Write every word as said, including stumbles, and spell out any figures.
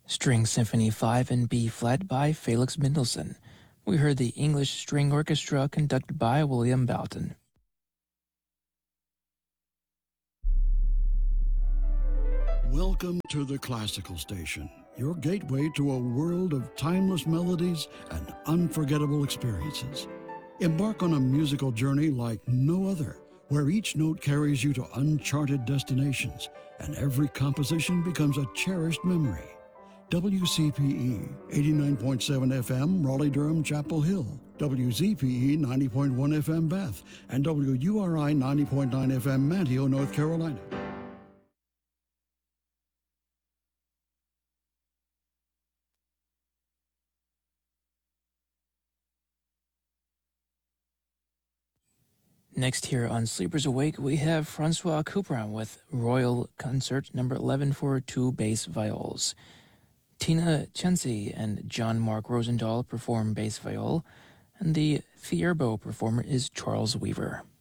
String Symphony five in B-flat by Felix Mendelssohn. We heard the English String Orchestra conducted by William Boughton. Welcome to the Classical Station, your gateway to a world of timeless melodies and unforgettable experiences. Embark on a musical journey like no other, where each note carries you to uncharted destinations and every composition becomes a cherished memory. W C P E eighty-nine point seven F M, Raleigh-Durham, Chapel Hill, W Z P E ninety point one F M, Bath, and W U R I ninety point nine F M, Manteo, North Carolina. Next here on Sleepers Awake, we have Francois Couperin with Royal Concert number eleven for two bass viols. Tina Chensi and John Mark Rosendahl perform bass viol, and the theorbo performer is Charles Weaver.